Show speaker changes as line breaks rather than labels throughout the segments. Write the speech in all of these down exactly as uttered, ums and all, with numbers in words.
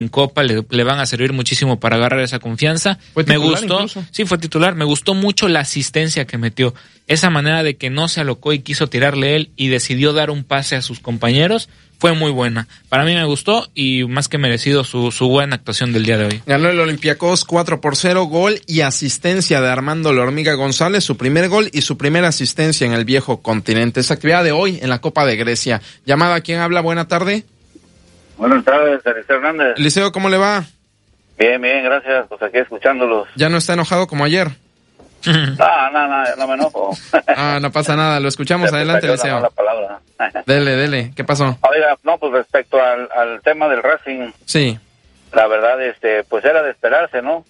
en Copa le, le van a servir muchísimo para agarrar esa confianza.
¿Fue
me
titular
gustó,
incluso?
sí fue titular, me gustó mucho la asistencia que metió, esa manera de que no se alocó y quiso tirarle él y decidió dar un pase a sus compañeros, fue muy buena. Para mí me gustó y más que merecido su, su buena actuación del día de hoy.
Ganó el Olympiacos cuatro por cero, gol y asistencia de Armando La Hormiga González, su primer gol y su primera asistencia en el viejo continente. Esa actividad de hoy en la Copa de Grecia. Llamada, ¿quién habla? Buena tarde.
Buenas tardes, Eliseo Hernández.
Eliseo, ¿cómo le va?
Bien, bien, gracias. Pues aquí escuchándolos.
¿Ya no está enojado como ayer?
No, no, no, no me enojo.
Ah, no pasa nada, lo escuchamos. Adelante, Eliseo.
La palabra.
Dele, dele, ¿qué pasó?
Oiga, no, pues respecto al, al tema del Racing,
sí,
la verdad, este, pues era de esperarse, ¿no?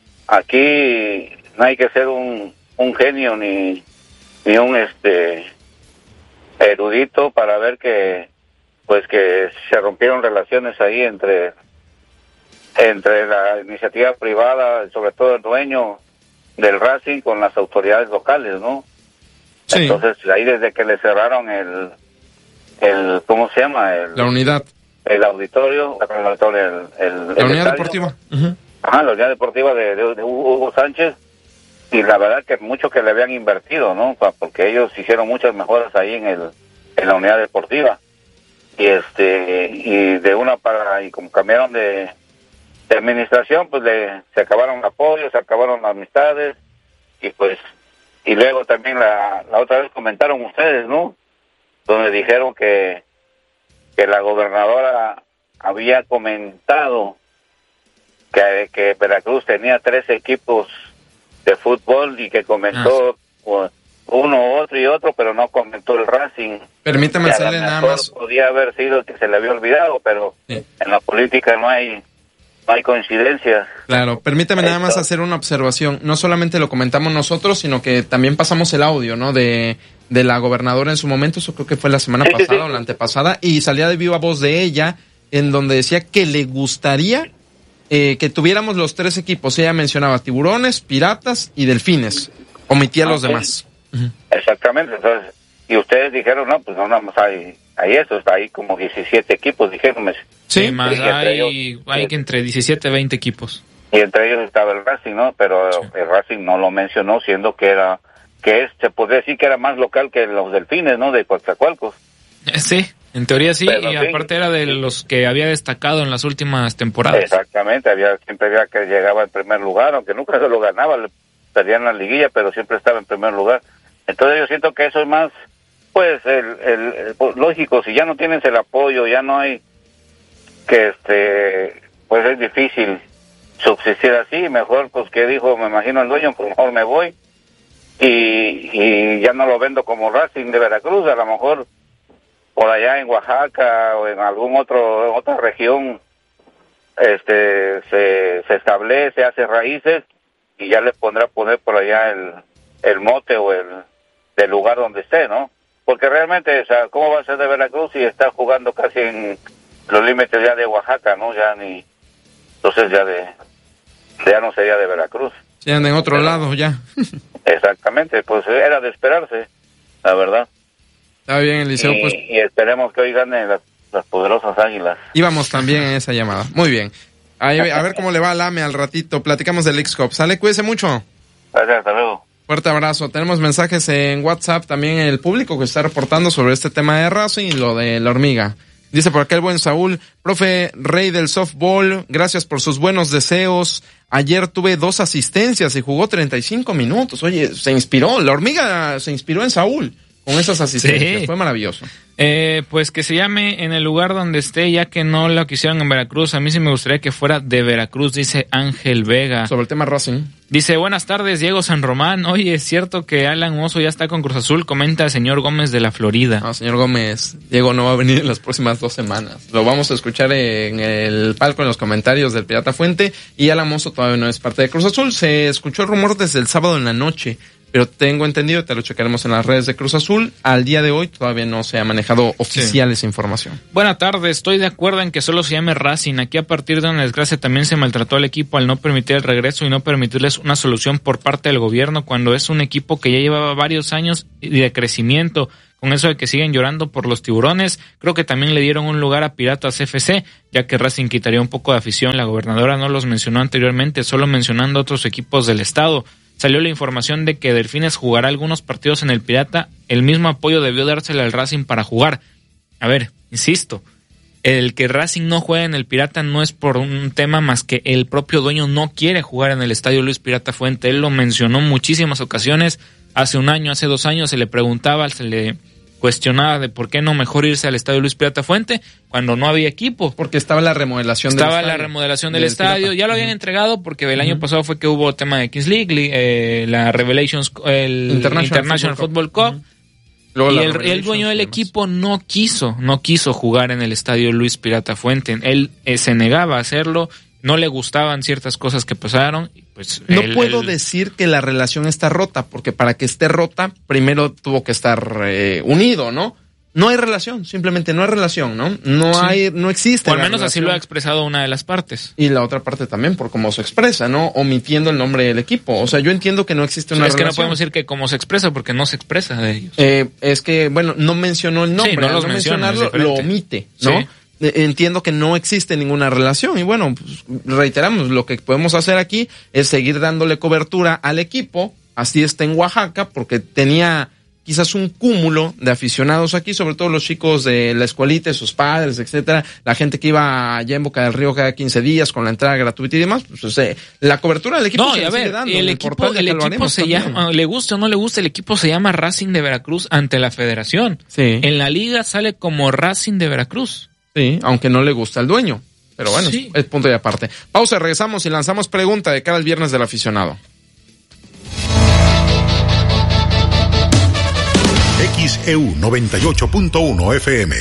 Aquí no hay que ser un, un genio ni, ni un, este, erudito para ver que, pues que se rompieron relaciones ahí entre, entre la iniciativa privada, sobre todo el dueño del Racing con las autoridades locales, ¿no? Sí. Entonces, ahí desde que le cerraron el, el ¿cómo se llama? El,
la unidad.
El auditorio, el, el, el,
la
el
unidad
estadio,
deportiva. Uh-huh.
Ajá, la unidad deportiva de, de, de Hugo Sánchez, y la verdad que mucho que le habían invertido, ¿no? Porque ellos hicieron muchas mejoras ahí en el, en la unidad deportiva. Y este, y de una para, y como cambiaron de, de administración, pues le, se acabaron apoyos, se acabaron las amistades, y pues, y luego también la, la otra vez comentaron ustedes, ¿no? Donde dijeron que, que la gobernadora había comentado que, que Veracruz tenía tres equipos de fútbol y que comentó ah, uno, otro y otro, pero no comentó el Racing.
Permítame hacerle nada más.
Podía haber sido que se le había olvidado, pero sí, en la política no hay no hay coincidencia.
Claro, permítame nada más hacer una observación. No solamente lo comentamos nosotros, sino que también pasamos el audio, ¿no? De, de la gobernadora en su momento, eso creo que fue la semana sí, pasada sí, sí. o la antepasada, y salía de viva voz de ella, en donde decía que le gustaría eh, que tuviéramos los tres equipos. Ella mencionaba Tiburones, Piratas y Delfines. Omitía a los
okay.
demás.
Exactamente, entonces, y ustedes dijeron, no, pues no, nada más hay, hay eso, está ahí como diecisiete equipos, dijeron.
Sí, más y hay, ellos, hay que entre diecisiete, veinte equipos.
Y entre ellos estaba el Racing, ¿no? Pero sí. el Racing no lo mencionó, siendo que era, que es, se podría decir que era más local que los Delfines, ¿no? De Coatzacoalcos.
Sí, en teoría sí, pero, y sí, aparte era de los que había destacado en las últimas temporadas.
Exactamente, había siempre había que llegaba en primer lugar, aunque nunca se lo ganaba, le perdían la liguilla, pero siempre estaba en primer lugar. Entonces yo siento que eso es más, pues, el, el, el pues, lógico, si ya no tienes el apoyo, ya no hay, que este, pues es difícil subsistir así, mejor, pues, que dijo, me imagino el dueño, pues mejor me voy, y, y ya no lo vendo como Racing de Veracruz, a lo mejor por allá en Oaxaca o en algún otro, otra región, este, se, se establece, hace raíces, y ya le pondrá poner por allá el, el mote o el, del lugar donde esté, ¿no? Porque realmente, o sea, ¿cómo va a ser de Veracruz si está jugando casi en los límites ya de Oaxaca, ¿no? Ya ni, entonces ya de, ya no sería de Veracruz.
Sí, anda en otro Pero, lado ya.
Exactamente, pues era de esperarse, la verdad.
Está bien, Eliseo,
y,
pues.
Y esperemos que hoy ganen las, las poderosas Águilas.
Íbamos también en esa llamada. Muy bien. Ahí, a ver cómo le va al A M E al ratito. Platicamos del X-Cup. Sale, cuídese mucho.
Gracias, hasta luego.
Fuerte abrazo. Tenemos mensajes en WhatsApp también el público que está reportando sobre este tema de Racing y lo de la hormiga. Dice por acá el buen Saúl, profe rey del softball, gracias por sus buenos deseos. Ayer tuve dos asistencias y jugó treinta y cinco minutos. Oye, se inspiró, la hormiga se inspiró en Saúl con esas asistencias. Sí. Fue maravilloso.
Eh, pues que se llame en el lugar donde esté, ya que no lo quisieron en Veracruz. A mí sí me gustaría que fuera de Veracruz, dice Ángel Vega.
Sobre el tema Racing.
Dice, buenas tardes, Diego San Román. Oye, ¿es cierto que Alan Mozo ya está con Cruz Azul? Comenta el señor Gómez de la Florida.
No, señor Gómez, Diego no va a venir en las próximas dos semanas. Lo vamos a escuchar en el palco en los comentarios del Pirata Fuente. Y Alan Mozo todavía no es parte de Cruz Azul. Se escuchó el rumor desde el sábado en la noche, pero tengo entendido, te lo checaremos en las redes de Cruz Azul, al día de hoy todavía no se ha manejado oficial sí. esa información.
Buenas tardes, estoy de acuerdo en que solo se llame Racing. Aquí a partir de una desgracia también se maltrató al equipo al no permitir el regreso y no permitirles una solución por parte del gobierno cuando es un equipo que ya llevaba varios años de crecimiento. Con eso de que siguen llorando por los tiburones, creo que también le dieron un lugar a Piratas F C, ya que Racing quitaría un poco de afición. La gobernadora no los mencionó anteriormente, solo mencionando otros equipos del estado. Salió la información de que Delfines jugará algunos partidos en el Pirata. El mismo apoyo debió dársele al Racing para jugar. A ver, insisto, el que Racing no juegue en el Pirata no es por un tema más que el propio dueño no quiere jugar en el Estadio Luis Pirata Fuente. Él lo mencionó en muchísimas ocasiones. Hace un año, hace dos años se le preguntaba, se le cuestionaba de por qué no mejor irse al Estadio Luis Pirata Fuente cuando no había equipo.
Porque estaba la remodelación del
estaba
estadio.
Estaba la remodelación del, del estadio. Pirata. Ya lo habían uh-huh. entregado porque el año uh-huh. pasado fue que hubo tema de Kings League, eh, la Revelations, el International, International Football, Football Cup. Uh-huh. Y el, el dueño del equipo no quiso, no quiso jugar en el Estadio Luis Pirata Fuente. Él eh, se negaba a hacerlo. No le gustaban ciertas cosas que pasaron. Pues
no
él,
puedo
él...
decir que la relación está rota, porque para que esté rota, primero tuvo que estar eh, unido, ¿no? No hay relación, simplemente no hay relación, ¿no? No sí. hay, no existe.
O al menos
relación.
Así lo ha expresado una de las partes.
Y la otra parte también, por cómo se expresa, ¿no? Omitiendo el nombre del equipo. O sea, yo entiendo que no existe una
o sea,
relación.
Es que no podemos decir que cómo se expresa, porque no se expresa de ellos.
Eh, es que, bueno, no mencionó el nombre.
Sí, no los
no
menciona,
mencionarlo, lo omite, ¿no? Sí. Entiendo que no existe ninguna relación y bueno, pues, reiteramos, lo que podemos hacer aquí es seguir dándole cobertura al equipo, así está en Oaxaca, porque tenía quizás un cúmulo de aficionados aquí, sobre todo los chicos de la escuelita, sus padres, etcétera, la gente que iba allá en Boca del Río cada quince días con la entrada gratuita y demás, pues o sea, la cobertura del equipo
no,
se
y a
sigue
ver,
dando.
El equipo, el equipo se también. llama, le guste o no le guste, el equipo se llama Racing de Veracruz ante la Federación. Sí. En la liga sale como Racing de Veracruz.
Sí, aunque no le gusta al dueño. Pero bueno, sí. es, es punto y aparte. Pausa, regresamos y lanzamos pregunta de cara al viernes del aficionado.
X E U noventa y ocho punto uno F M.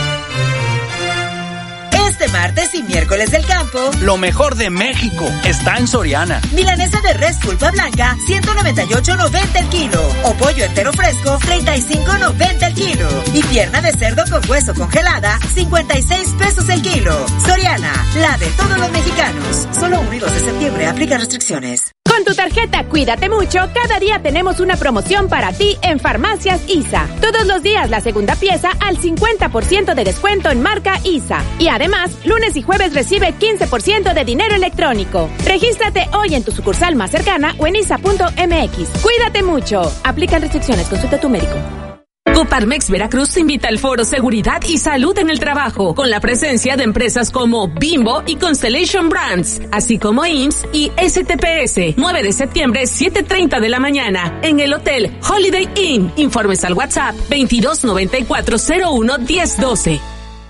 Este martes y miércoles del campo,
lo mejor de México está en Soriana.
Milanesa de res pulpa blanca, ciento noventa y ocho noventa el kilo. O pollo entero fresco, treinta y cinco noventa el kilo. Y pierna de cerdo con hueso congelada, cincuenta y seis pesos el kilo. Soriana, la de todos los mexicanos. Solo uno y dos de septiembre, aplica restricciones.
Con tu tarjeta Cuídate Mucho, cada día tenemos una promoción para ti en Farmacias I S A. Todos los días la segunda pieza al cincuenta por ciento de descuento en marca I S A. Y además, lunes y jueves recibe quince por ciento de dinero electrónico. Regístrate hoy en tu sucursal más cercana o en I S A punto M X. Cuídate mucho. Aplican restricciones, consulta a tu médico.
Coparmex Veracruz invita al foro Seguridad y Salud en el Trabajo, con la presencia de empresas como Bimbo y Constellation Brands, así como I M S S y S T P S. nueve de septiembre, siete treinta de la mañana, en el Hotel Holiday Inn. Informes al WhatsApp veintidós noventa y cuatro cero uno diez doce.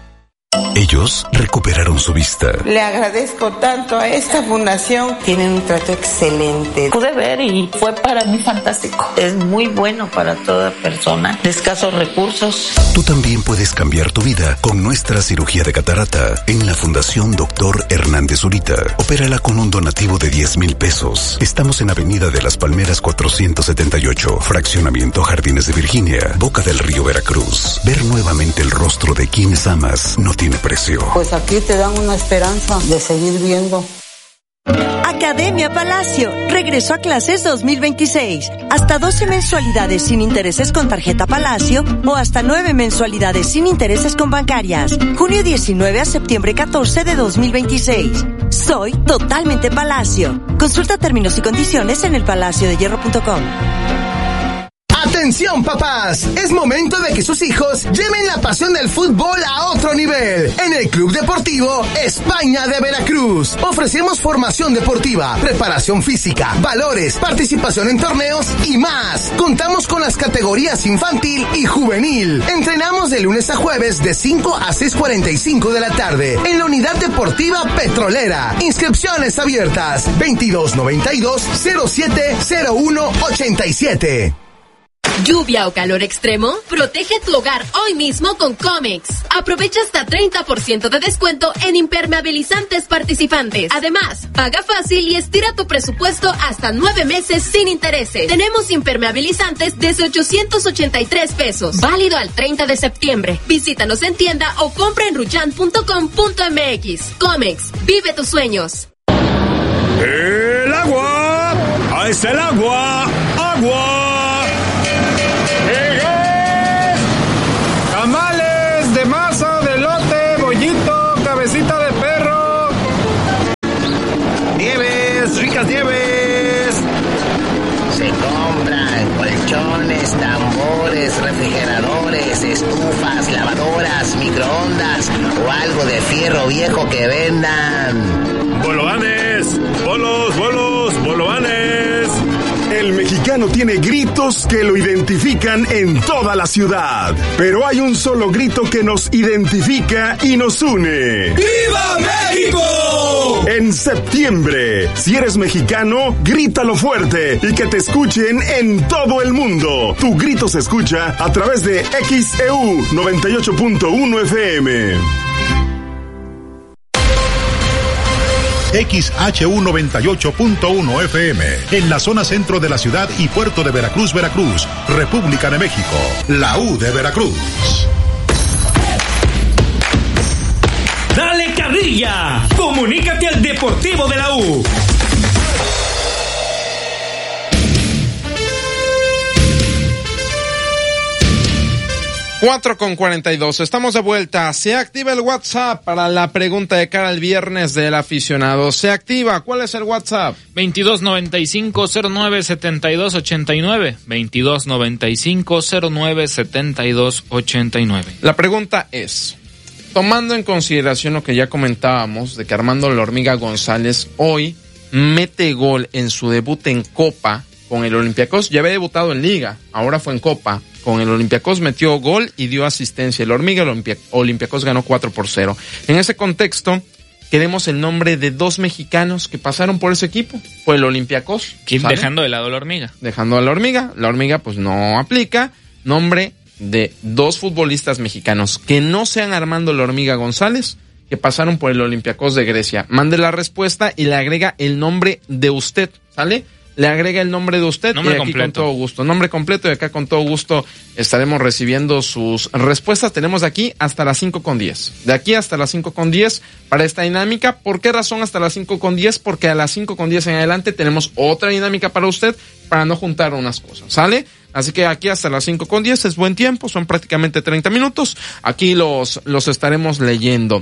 Ellos recuperaron su vista.
Le agradezco tanto a esta fundación. Tienen un trato excelente.
Pude ver y fue para mí fantástico. Es muy bueno para toda persona de escasos recursos.
Tú también puedes cambiar tu vida con nuestra cirugía de catarata en la Fundación Doctor Hernández Zurita. Opérala con un donativo de diez mil pesos. Estamos en Avenida de las Palmeras cuatrocientos setenta y ocho, Fraccionamiento Jardines de Virginia, Boca del Río, Veracruz. Ver nuevamente el rostro de quienes amas no tiene precio.
Pues aquí te dan una esperanza de seguir viendo.
Academia Palacio regresó a clases dos mil veintiséis. Hasta doce mensualidades sin intereses con tarjeta Palacio o hasta nueve mensualidades sin intereses con bancarias. Junio diecinueve a septiembre catorce de dos mil veintiséis. Soy totalmente Palacio. Consulta términos y condiciones en el palacio de hierro punto com.
¡Atención, papás! Es momento de que sus hijos lleven la pasión del fútbol a otro nivel. En el Club Deportivo España de Veracruz ofrecemos formación deportiva, preparación física, valores, participación en torneos y más. Contamos con las categorías infantil y juvenil. Entrenamos de lunes a jueves de cinco a seis cuarenta y cinco de la tarde en la Unidad Deportiva Petrolera. Inscripciones abiertas veintidós noventa y dos cero siete cero uno ochenta y siete.
¿Lluvia o calor extremo? Protege tu hogar hoy mismo con Comex. Aprovecha hasta treinta por ciento de descuento en impermeabilizantes participantes. Además, paga fácil y estira tu presupuesto hasta nueve meses sin intereses. Tenemos impermeabilizantes desde ochocientos ochenta y tres pesos. Válido al treinta de septiembre. Visítanos en tienda o compra en ruchan punto com punto m x. Comex, vive tus sueños.
¡El agua! ¡Ahí está el agua! ¡Agua!
algo de fierro viejo que vendan.
¡Bolovanes! ¡Bolos, bolos, bolovanes!
El mexicano tiene gritos que lo identifican en toda la ciudad, pero hay un solo grito que nos identifica y nos une.
¡Viva México!
En septiembre, si eres mexicano, grítalo fuerte y que te escuchen en todo el mundo. Tu grito se escucha a través de X E U noventa y ocho punto uno F M.
X H U noventa y ocho punto uno F M, en la zona centro de la ciudad y puerto de Veracruz, Veracruz, República de México, la U de Veracruz.
¡Dale carrilla! ¡Comunícate al Deportivo de la U!
cuatro con cuarenta y dos, estamos de vuelta. Se activa el WhatsApp para la pregunta de cara al viernes del aficionado. Se activa, ¿cuál es el WhatsApp?
veintidós noventa y cinco cero nueve setenta y dos ochenta y nueve, veintidós noventa y cinco cero nueve setenta y dos ochenta y nueve.
La pregunta es, tomando en consideración lo que ya comentábamos, de que Armando La Hormiga González hoy mete gol en su debut en Copa con el Olympiacos, ya había debutado en Liga, ahora fue en Copa. Con el Olympiacos metió gol y dio asistencia. El Hormiga el Olympiacos ganó cuatro por cero. En ese contexto, queremos el nombre de dos mexicanos que pasaron por ese equipo, por el Olympiacos.
Dejando de lado la Hormiga.
Dejando a la Hormiga. La Hormiga pues no aplica. Nombre de dos futbolistas mexicanos que no sean Armando La Hormiga González, que pasaron por el Olympiacos de Grecia. Mande la respuesta y le agrega el nombre de usted, ¿sale? Le agrega el nombre de usted
nombre
y aquí
completo.
Con todo gusto. Nombre completo y acá con todo gusto estaremos recibiendo sus respuestas. Tenemos de aquí hasta las cinco con diez. De aquí hasta las cinco con diez para esta dinámica. ¿Por qué razón hasta las cinco con diez? Porque a las cinco con diez en adelante tenemos otra dinámica para usted para no juntar unas cosas, ¿sale? Así que aquí hasta las cinco con diez es buen tiempo, son prácticamente treinta minutos. Aquí los, los estaremos leyendo.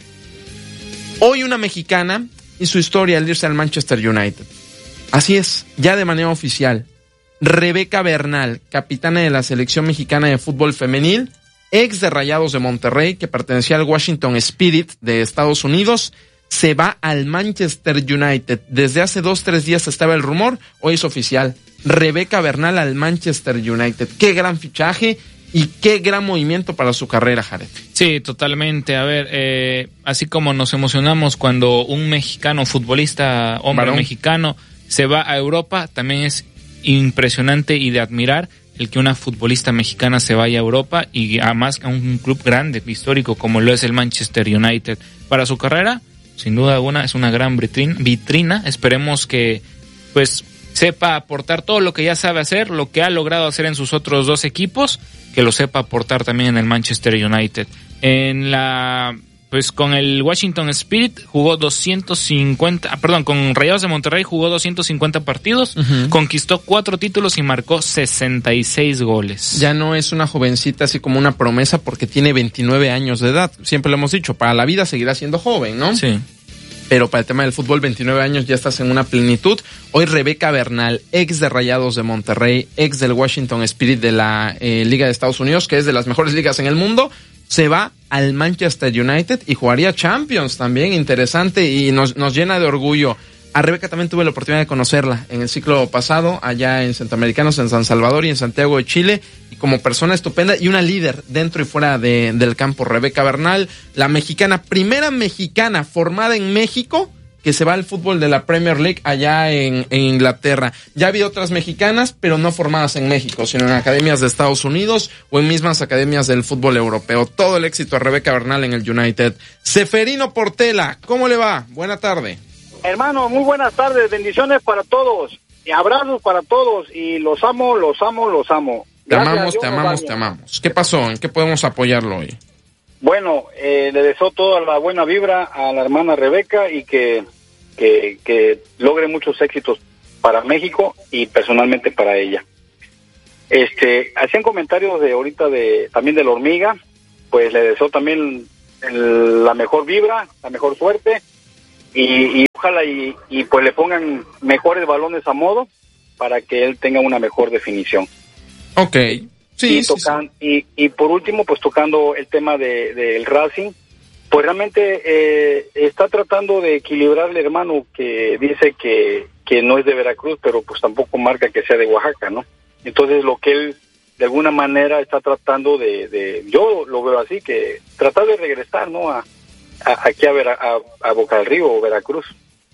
Hoy una mexicana hizo historia al irse al Manchester United. Así es, ya de manera oficial. Rebeca Bernal, capitana de la selección mexicana de fútbol femenil, ex de Rayados de Monterrey, que pertenecía al Washington Spirit de Estados Unidos, se va al Manchester United. Desde hace dos, tres días estaba el rumor, hoy es oficial. Rebeca Bernal al Manchester United. Qué gran fichaje y qué gran movimiento para su carrera, Jared.
Sí, totalmente. A ver, eh, así como nos emocionamos cuando un mexicano, futbolista, hombre Varón. mexicano, se va a Europa, también es impresionante y de admirar el que una futbolista mexicana se vaya a Europa y además a un club grande, histórico, como lo es el Manchester United. Para su carrera, sin duda alguna, es una gran vitrina. vitrina. Esperemos que pues sepa aportar todo lo que ya sabe hacer, lo que ha logrado hacer en sus otros dos equipos, que lo sepa aportar también en el Manchester United. En la... Pues con el Washington Spirit jugó doscientos cincuenta, perdón, con Rayados de Monterrey jugó doscientos cincuenta partidos, uh-huh. Conquistó cuatro títulos y marcó sesenta y seis goles.
Ya no es una jovencita así como una promesa porque tiene veintinueve años de edad. Siempre lo hemos dicho, para la vida seguirá siendo joven, ¿no?
Sí.
Pero para el tema del fútbol, veintinueve años ya estás en una plenitud. Hoy Rebeca Bernal, ex de Rayados de Monterrey, ex del Washington Spirit de la eh, Liga de Estados Unidos, que es de las mejores ligas en el mundo, se va al Manchester United y jugaría Champions también, interesante, y nos, nos llena de orgullo. A Rebeca también tuve la oportunidad de conocerla en el ciclo pasado, allá en Centroamericanos, en San Salvador y en Santiago de Chile, y como persona estupenda y una líder dentro y fuera de, del campo. Rebeca Bernal, la mexicana, primera mexicana formada en México, que se va al fútbol de la Premier League allá en, en Inglaterra. Ya había otras mexicanas, pero no formadas en México, sino en academias de Estados Unidos o en mismas academias del fútbol europeo. Todo el éxito a Rebeca Bernal en el United. Seferino Portela, ¿cómo le va? Buena tarde.
Hermano, muy buenas tardes, bendiciones para todos, y abrazos para todos, y los amo, los amo, los amo.
Te amamos, te amamos, te amamos. ¿Qué pasó? ¿En qué podemos apoyarlo hoy?
Bueno, eh, le deseo toda la buena vibra a la hermana Rebeca y que, que, que logre muchos éxitos para México y personalmente para ella. Este, hacían comentarios de ahorita de también de la hormiga, pues le deseo también el, la mejor vibra, la mejor suerte y, y ojalá y, y pues le pongan mejores balones a modo para que él tenga una mejor definición.
Okay. Sí,
y, tocan, sí, sí. Y, y por último, pues tocando el tema de del Racing, Pues realmente eh, está tratando de equilibrar el hermano que dice que, que no es de Veracruz, pero pues tampoco marca que sea de Oaxaca, ¿no? Entonces lo que él de alguna manera está tratando de, de yo lo veo así, que tratar de regresar, ¿no? A, a aquí a, Vera, a, a Boca del Río o Veracruz.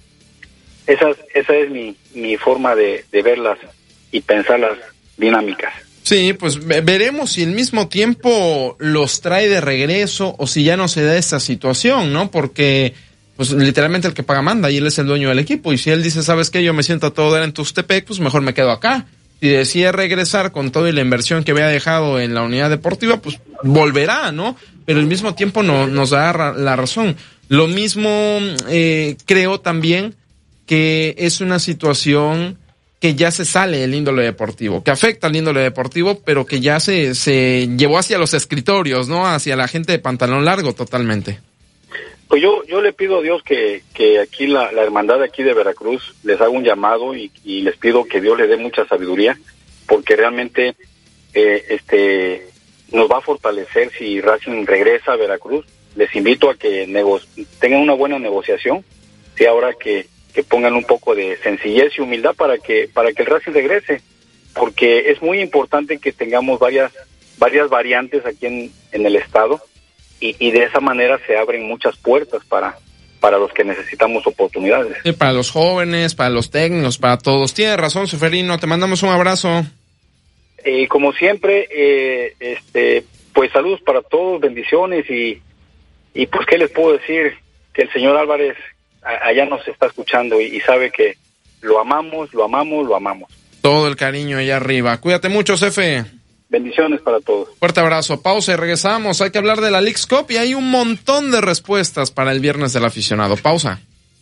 Esa, esa es mi, mi forma de, de verlas y pensar las dinámicas.
Sí, pues veremos si al mismo tiempo los trae de regreso o si ya no se da esta situación, ¿no? Porque, pues literalmente el que paga manda y él es el dueño del equipo. Y si él dice, ¿sabes qué? Yo me siento a todo dar en Tuxtepec, pues mejor me quedo acá. Si decide regresar con toda la inversión que había dejado en la unidad deportiva, pues volverá, ¿no? Pero al mismo tiempo no, nos da ra- la razón. Lo mismo eh, creo también que es una situación que ya se sale del índole deportivo, que afecta al índole deportivo, pero que ya se, se llevó hacia los escritorios, ¿no? Hacia la gente de pantalón largo totalmente.
Pues yo yo le pido a Dios que, que aquí la, la hermandad de aquí de Veracruz les haga un llamado y, y les pido que Dios les dé mucha sabiduría, porque realmente eh, este nos va a fortalecer si Racing regresa a Veracruz. Les invito a que nego- tengan una buena negociación, si ahora que que pongan un poco de sencillez y humildad para que para que el Racing regrese, porque es muy importante que tengamos varias varias variantes aquí en, en el estado y, y de esa manera se abren muchas puertas para para los que necesitamos oportunidades.
Sí, para los jóvenes, para los técnicos, para todos. Tienes razón, Seferino, te mandamos un abrazo.
Eh, como siempre, eh, este pues saludos para todos, bendiciones y y pues qué les puedo decir, que el señor Álvarez allá nos está escuchando y, y sabe que lo amamos, lo amamos, lo amamos.
Todo el cariño allá arriba. Cuídate mucho, Cefe.
Bendiciones para todos.
Fuerte abrazo. Pausa y regresamos. Hay que hablar de la Leagues Cup y hay un montón de respuestas para el viernes del aficionado. Pausa.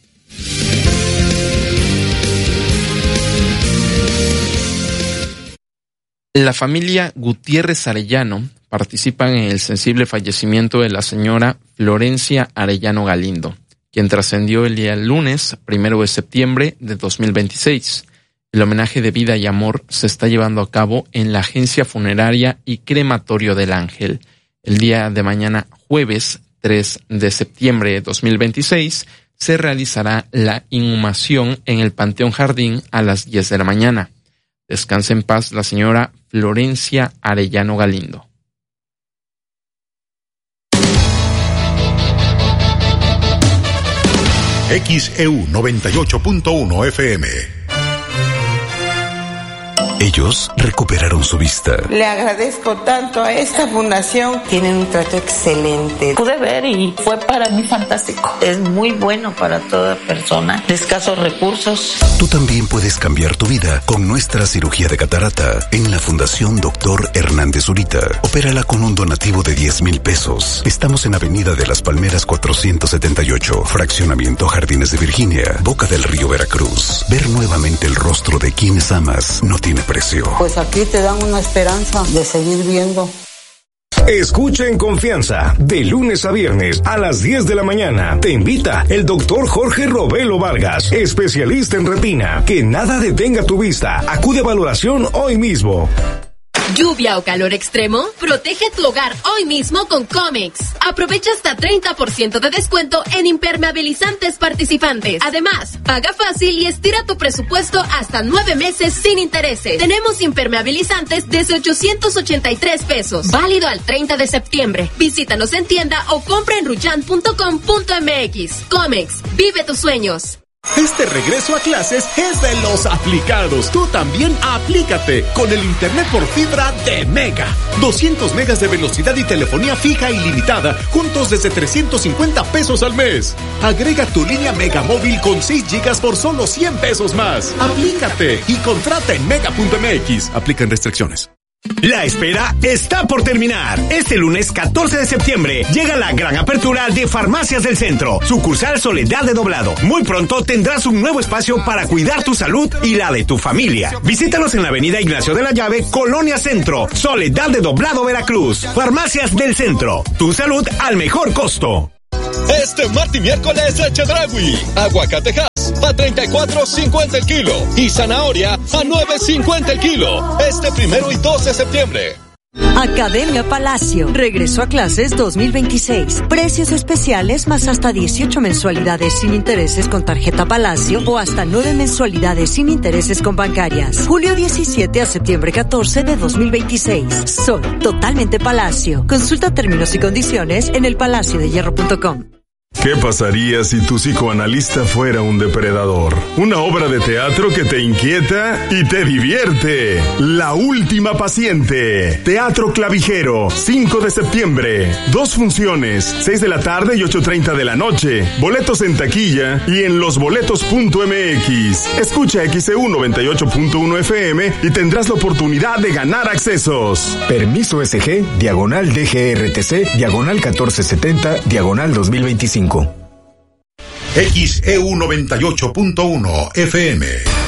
La familia Gutiérrez Arellano participa en el sensible fallecimiento de la señora Florencia Arellano Galindo, quien trascendió el día lunes, primero de septiembre de dos mil veintiséis. El homenaje de vida y amor se está llevando a cabo en la Agencia Funeraria y Crematorio del Ángel. El día de mañana, jueves tres de septiembre de dos mil veintiséis, se realizará la inhumación en el Panteón Jardín a las diez de la mañana. Descanse en paz la señora Florencia Arellano Galindo.
X E U noventa y ocho punto uno F M.
Ellos recuperaron su vista.
Le agradezco tanto a esta fundación. Tienen un trato excelente.
Pude ver y fue para mí fantástico. Es muy bueno para toda persona de escasos recursos.
Tú también puedes cambiar tu vida con nuestra cirugía de catarata en la Fundación Doctor Hernández Zurita. Opérala con un donativo de diez mil pesos. Estamos en Avenida de las Palmeras cuatrocientos setenta y ocho, Fraccionamiento Jardines de Virginia, Boca del Río, Veracruz. Ver nuevamente el rostro de quienes amas no tiene precio.
Pues aquí te dan una esperanza de seguir viendo.
Escucha en confianza, de lunes a viernes a las diez de la mañana. Te invita el doctor Jorge Robelo Vargas, especialista en retina. Que nada detenga tu vista. Acude a valoración hoy mismo.
¿Lluvia o calor extremo? Protege tu hogar hoy mismo con Comex. Aprovecha hasta treinta por ciento de descuento en impermeabilizantes participantes. Además, paga fácil y estira tu presupuesto hasta nueve meses sin intereses. Tenemos impermeabilizantes desde ochocientos ochenta y tres pesos. Válido al treinta de septiembre. Visítanos en tienda o compra en ruyan punto com punto m x. Comex, vive tus sueños.
Este regreso a clases es de los aplicados. Tú también aplícate con el internet por fibra de Mega. doscientos megas de velocidad y telefonía fija ilimitada, juntos desde trescientos cincuenta pesos al mes. Agrega tu línea Mega móvil con seis gigas por solo cien pesos más. Aplícate y contrata en mega punto m x. Aplican restricciones.
La espera está por terminar. Este lunes catorce de septiembre llega la gran apertura de Farmacias del Centro, sucursal Soledad de Doblado. Muy pronto tendrás un nuevo espacio para cuidar tu salud y la de tu familia. Visítanos en la avenida Ignacio de la Llave, Colonia Centro, Soledad de Doblado, Veracruz. Farmacias del Centro, tu salud al mejor costo.
Este martes y miércoles de Chedraui, aguacatejas a treinta y cuatro cincuenta el kilo y zanahoria a nueve cincuenta el kilo. Este primero y dos de septiembre.
Academia Palacio. Regresó a clases dos mil veintiséis. Precios especiales más hasta dieciocho mensualidades sin intereses con tarjeta Palacio o hasta nueve mensualidades sin intereses con bancarias. Julio diecisiete a septiembre catorce de dos mil veintiséis. Soy totalmente Palacio. Consulta términos y condiciones en el palacio de hierro punto com.
¿Qué pasaría si tu psicoanalista fuera un depredador? Una obra de teatro que te inquieta y te divierte. La última paciente. Teatro Clavijero, cinco de septiembre. Dos funciones, seis de la tarde y ocho treinta de la noche. Boletos en taquilla y en losboletos punto m x. Escucha X E U noventa y ocho punto uno F M y tendrás la oportunidad de ganar accesos.
Permiso S G, diagonal D G R T C, diagonal catorce setenta, diagonal dos mil veinticinco.
X E U noventa y ocho punto uno F M.